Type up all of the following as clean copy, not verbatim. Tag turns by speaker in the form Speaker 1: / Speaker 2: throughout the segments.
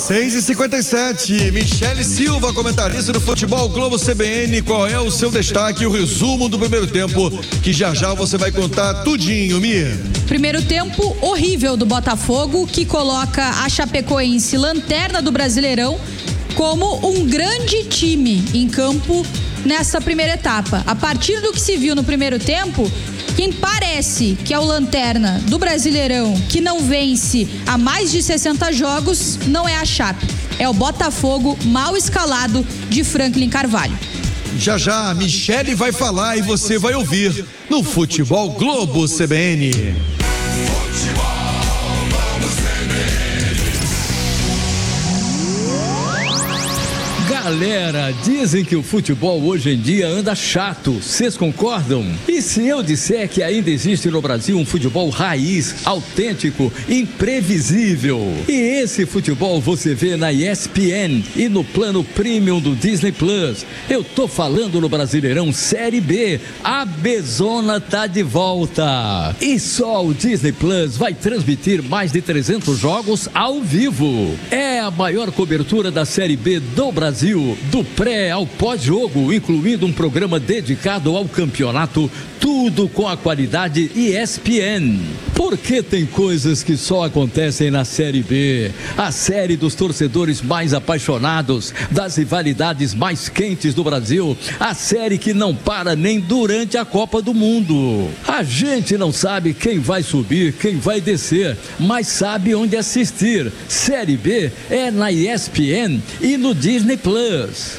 Speaker 1: 6h57, Michele Silva, comentarista do Futebol Globo CBN. Qual é o seu destaque e o resumo do primeiro tempo, que já você vai contar tudinho, Mir?
Speaker 2: Primeiro tempo horrível do Botafogo, que coloca a Chapecoense, lanterna do Brasileirão, como um grande time em campo nessa primeira etapa. A partir do que se viu no primeiro tempo, quem parece que é o lanterna do Brasileirão, que não vence há mais de 60 jogos, não é a Chape. É o Botafogo mal escalado de Franklin Carvalho.
Speaker 1: Já, a Michele vai falar e você vai ouvir no Futebol Globo CBN.
Speaker 3: Galera, dizem que o futebol hoje em dia anda chato, vocês concordam? E se eu disser que ainda existe no Brasil um futebol raiz, autêntico, imprevisível? E esse futebol você vê na ESPN e no plano premium do Disney Plus. Eu tô falando no Brasileirão Série B, a Bezona tá de volta. E só o Disney Plus vai transmitir mais de 300 jogos ao vivo. É a maior cobertura da Série B do Brasil, do pré ao pós-jogo, incluindo um programa dedicado ao campeonato, tudo com a qualidade ESPN. Porque tem coisas que só acontecem na Série B, a série dos torcedores mais apaixonados, das rivalidades mais quentes do Brasil, a série que não para nem durante a Copa do Mundo. A gente não sabe quem vai subir, quem vai descer, mas sabe onde assistir. Série B é na ESPN e no Disney Plus.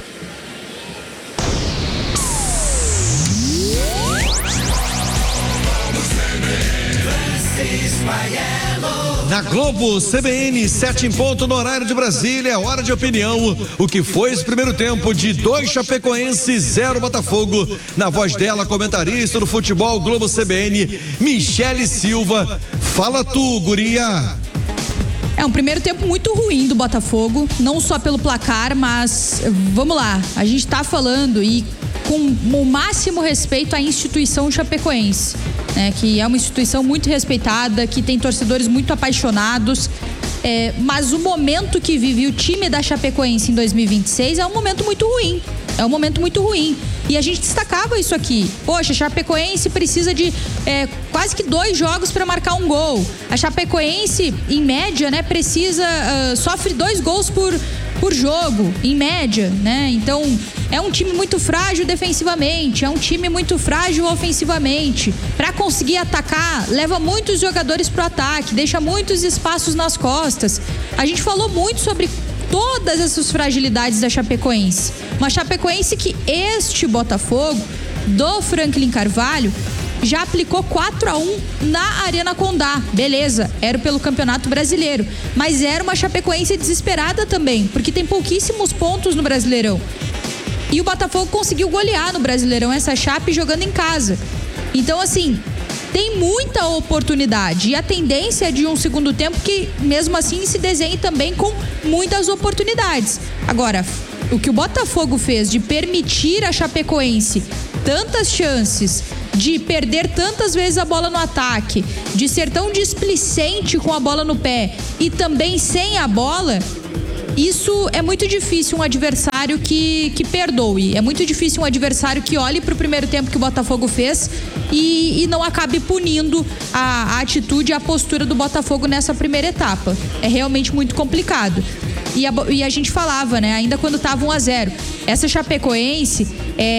Speaker 1: Na Globo CBN, 7 em ponto no horário de Brasília, é hora de opinião. O que foi esse primeiro tempo de 2 Chapecoense, 0 Botafogo. Na voz dela, comentarista do Futebol Globo CBN, Michele Silva. Fala tu, guria.
Speaker 2: É um primeiro tempo muito ruim do Botafogo, não só pelo placar, mas vamos lá, a gente tá falando e com o máximo respeito à instituição chapecoense, né, que é uma instituição muito respeitada, que tem torcedores muito apaixonados, mas o momento que vive o time da Chapecoense em 2026 é um momento muito ruim. É um momento muito ruim. E a gente destacava isso aqui. Poxa, a Chapecoense precisa de quase que 2 jogos para marcar um gol. A Chapecoense, em média, né, sofre 2 gols por jogo, em média, né? Então, é um time muito frágil defensivamente, é um time muito frágil ofensivamente. Para conseguir atacar, leva muitos jogadores pro ataque, deixa muitos espaços nas costas. A gente falou muito sobre todas essas fragilidades da Chapecoense. Uma Chapecoense que este Botafogo, do Franklin Carvalho, já aplicou 4-1 na Arena Condá. Beleza, era pelo Campeonato Brasileiro, mas era uma Chapecoense desesperada também, porque tem pouquíssimos pontos no Brasileirão. E o Botafogo conseguiu golear no Brasileirão essa Chape jogando em casa. Então, assim, tem muita oportunidade e a tendência é de um segundo tempo que, mesmo assim, se desenhe também com muitas oportunidades. Agora, o que o Botafogo fez de permitir a Chapecoense tantas chances, de perder tantas vezes a bola no ataque, de ser tão displicente com a bola no pé e também sem a bola, isso é muito difícil um adversário que perdoe. É muito difícil um adversário que olhe para o primeiro tempo que o Botafogo fez e não acabe punindo a atitude e a postura do Botafogo nessa primeira etapa. É realmente muito complicado. E a gente falava, né, ainda quando estava 1-0, essa Chapecoense,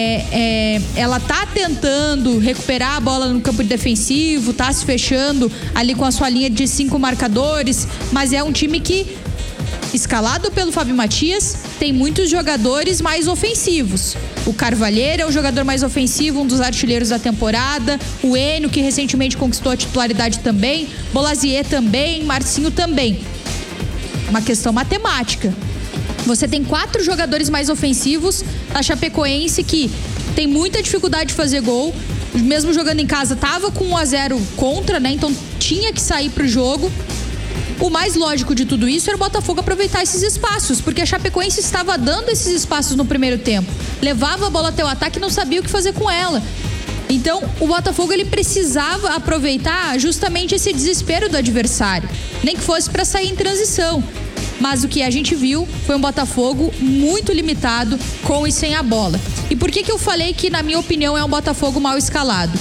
Speaker 2: ela tá tentando recuperar a bola no campo defensivo, tá se fechando ali com a sua linha de 5 marcadores, mas é um time que, escalado pelo Fábio Matias, tem muitos jogadores mais ofensivos. O Carvalheiro é o jogador mais ofensivo, um dos artilheiros da temporada. O Enio, que recentemente conquistou a titularidade também. Bolazier também, Marcinho também. Uma questão matemática. Você tem 4 jogadores mais ofensivos. A Chapecoense, que tem muita dificuldade de fazer gol, mesmo jogando em casa, tava com 1-0 contra, né? Então tinha que sair pro jogo. O mais lógico de tudo isso era o Botafogo aproveitar esses espaços, porque a Chapecoense estava dando esses espaços no primeiro tempo. Levava a bola até o ataque e não sabia o que fazer com ela. Então, o Botafogo, ele precisava aproveitar justamente esse desespero do adversário, nem que fosse para sair em transição. mas o que a gente viu foi um Botafogo muito limitado com e sem a bola. E por que eu falei que, na minha opinião, é um Botafogo mal escalado?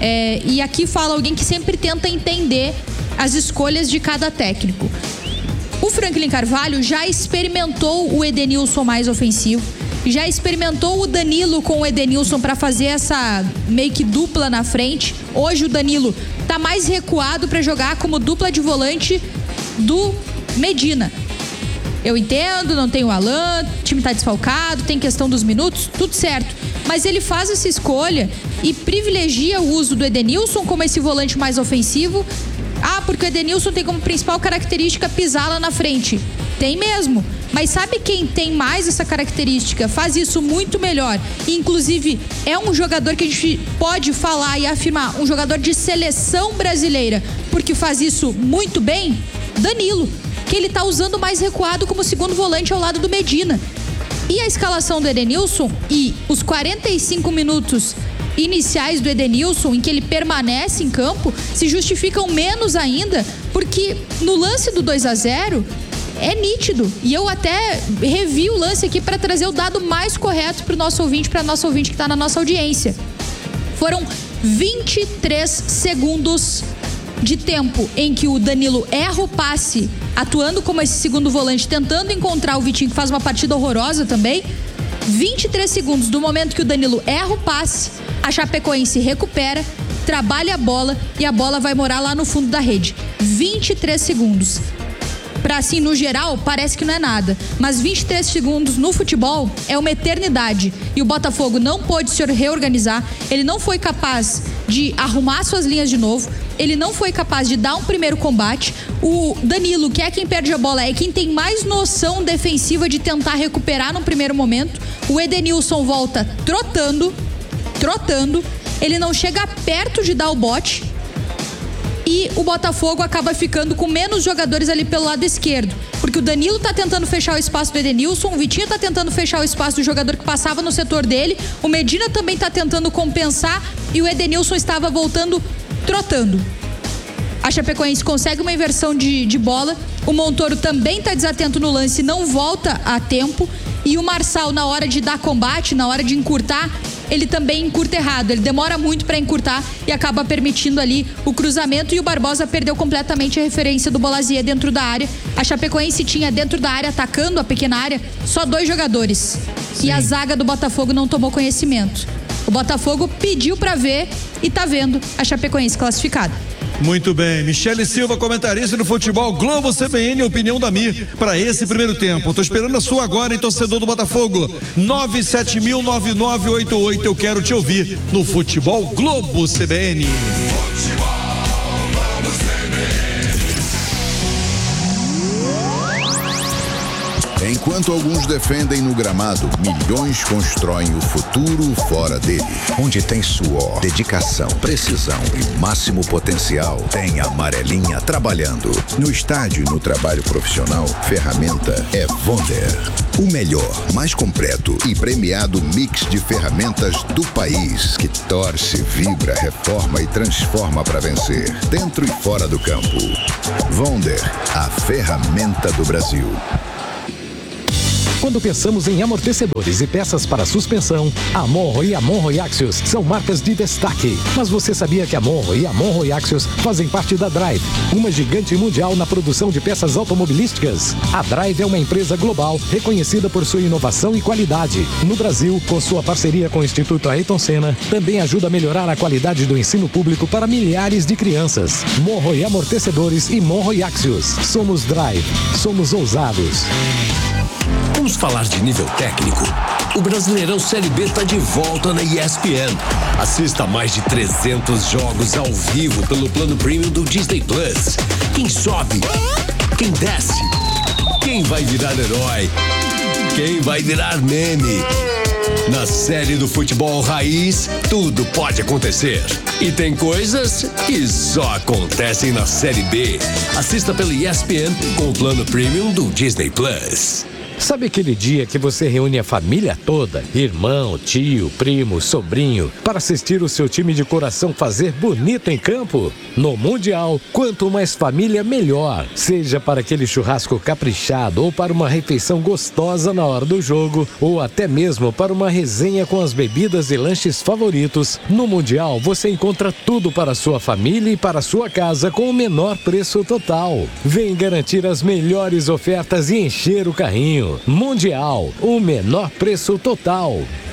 Speaker 2: E aqui fala alguém que sempre tenta entender as escolhas de cada técnico. O Franklin Carvalho já experimentou o Edenilson mais ofensivo, já experimentou o Danilo com o Edenilson para fazer essa meio que dupla na frente. Hoje o Danilo tá mais recuado para jogar como dupla de volante do Medina. Eu entendo, não tem o Alan, o time tá desfalcado, tem questão dos minutos, tudo certo. Mas ele faz essa escolha e privilegia o uso do Edenilson como esse volante mais ofensivo. Porque o Edenilson tem como principal característica pisar lá na frente. Tem mesmo. Mas sabe quem tem mais essa característica? Faz isso muito melhor. E, inclusive, é um jogador que a gente pode falar e afirmar, um jogador de seleção brasileira, porque faz isso muito bem? Danilo, que ele tá usando mais recuado como segundo volante ao lado do Medina. E a escalação do Edenilson e os 45 minutos iniciais do Edenilson, em que ele permanece em campo, se justificam menos ainda, porque no lance do 2-0 é nítido. E eu até revi o lance aqui para trazer o dado mais correto para o nosso ouvinte, para nosso ouvinte que está na nossa audiência. Foram 23 segundos de tempo em que o Danilo erra o passe, atuando como esse segundo volante, tentando encontrar o Vitinho, que faz uma partida horrorosa também. 23 segundos do momento que o Danilo erra o passe, a Chapecoense recupera, trabalha a bola e a bola vai morar lá no fundo da rede. 23 segundos. Pra assim, no geral, parece que não é nada. Mas 23 segundos no futebol é uma eternidade. E o Botafogo não pôde se reorganizar. Ele não foi capaz de arrumar suas linhas de novo. Ele não foi capaz de dar um primeiro combate. O Danilo, que é quem perde a bola, é quem tem mais noção defensiva de tentar recuperar no primeiro momento. O Edenilson volta trotando. Ele não chega perto de dar o bote. E o Botafogo acaba ficando com menos jogadores ali pelo lado esquerdo. Porque o Danilo tá tentando fechar o espaço do Edenilson, o Vitinho tá tentando fechar o espaço do jogador que passava no setor dele, o Medina também tá tentando compensar e o Edenilson estava voltando trotando. A Chapecoense consegue uma inversão de bola, o Montoro também tá desatento no lance, não volta a tempo, e o Marçal, na hora de dar combate, na hora de encurtar, ele também encurta errado, ele demora muito para encurtar e acaba permitindo ali o cruzamento, e o Barbosa perdeu completamente a referência do Bolasie dentro da área. A Chapecoense tinha dentro da área, atacando a pequena área, só 2 jogadores. Sim. E a zaga do Botafogo não tomou conhecimento. O Botafogo pediu para ver e tá vendo a Chapecoense classificada.
Speaker 1: Muito bem, Michele Silva, comentarista do Futebol Globo CBN, opinião da Mi para esse primeiro tempo. Tô esperando a sua agora, hein, torcedor do Botafogo. 970009988, eu quero te ouvir no Futebol Globo CBN.
Speaker 4: Enquanto alguns defendem no gramado, milhões constroem o futuro fora dele. Onde tem suor, dedicação, precisão e máximo potencial, tem a amarelinha trabalhando. No estádio e no trabalho profissional, ferramenta é Wonder. O melhor, mais completo e premiado mix de ferramentas do país, que torce, vibra, reforma e transforma para vencer, dentro e fora do campo. Wonder, a ferramenta do Brasil.
Speaker 5: Quando pensamos em amortecedores e peças para suspensão, a Monro e a Monro Axios são marcas de destaque. Mas você sabia que a Monro e a Monro Axios fazem parte da Drive, uma gigante mundial na produção de peças automobilísticas? A Drive é uma empresa global reconhecida por sua inovação e qualidade. No Brasil, com sua parceria com o Instituto Ayrton Senna, também ajuda a melhorar a qualidade do ensino público para milhares de crianças. Monro e amortecedores e Monro Axios. Somos Drive. Somos ousados.
Speaker 6: Vamos falar de nível técnico. O Brasileirão Série B está de volta na ESPN. Assista a mais de 300 jogos ao vivo pelo plano premium do Disney Plus. Quem sobe? Quem desce? Quem vai virar herói? Quem vai virar meme? Na série do futebol raiz, tudo pode acontecer. E tem coisas que só acontecem na Série B. Assista pela ESPN com o plano premium do Disney Plus.
Speaker 5: Sabe aquele dia que você reúne a família toda, irmão, tio, primo, sobrinho, para assistir o seu time de coração fazer bonito em campo? No Mundial, quanto mais família, melhor. Seja para aquele churrasco caprichado ou para uma refeição gostosa na hora do jogo, ou até mesmo para uma resenha com as bebidas e lanches favoritos, no Mundial você encontra tudo para sua família e para sua casa com o menor preço total. Vem garantir as melhores ofertas e encher o carrinho. Mundial, o menor preço total.